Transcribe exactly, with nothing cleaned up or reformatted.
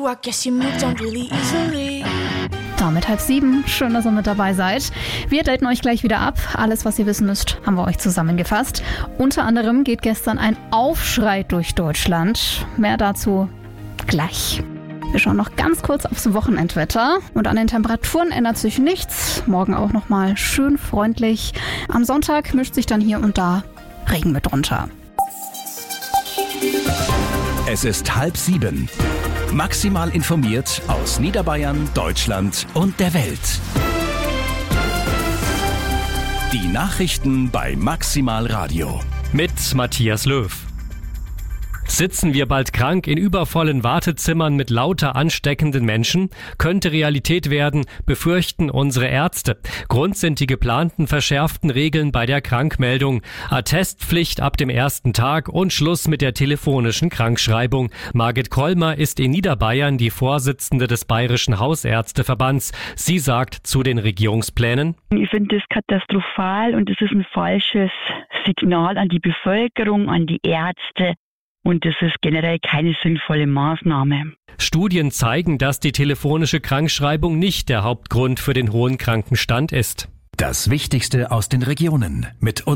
you, I guess you moved on really easily. Damit halb sieben. Schön, dass ihr mit dabei seid. Wir daten euch gleich wieder ab. Alles, was ihr wissen müsst, haben wir euch zusammengefasst. Unter anderem geht gestern ein Aufschrei durch Deutschland. Mehr dazu gleich. Wir schauen noch ganz kurz aufs Wochenendwetter. Und an den Temperaturen ändert sich nichts. Morgen auch nochmal schön freundlich. Am Sonntag mischt sich dann hier und da Regen mit drunter. Es ist halb sieben. Maximal informiert aus Niederbayern, Deutschland und der Welt. Die Nachrichten bei Maximal Radio. Mit Matthias Löw. Sitzen wir bald krank in übervollen Wartezimmern mit lauter ansteckenden Menschen? Könnte Realität werden, befürchten unsere Ärzte. Grund sind die geplanten verschärften Regeln bei der Krankmeldung. Attestpflicht ab dem ersten Tag und Schluss mit der telefonischen Krankschreibung. Margit Kollmer ist in Niederbayern die Vorsitzende des Bayerischen Hausärzteverbands. Sie sagt zu den Regierungsplänen: Ich finde das katastrophal und es ist ein falsches Signal an die Bevölkerung, an die Ärzte. Und das ist generell keine sinnvolle Maßnahme. Studien zeigen, dass die telefonische Krankschreibung nicht der Hauptgrund für den hohen Krankenstand ist. Das Wichtigste aus den Regionen mit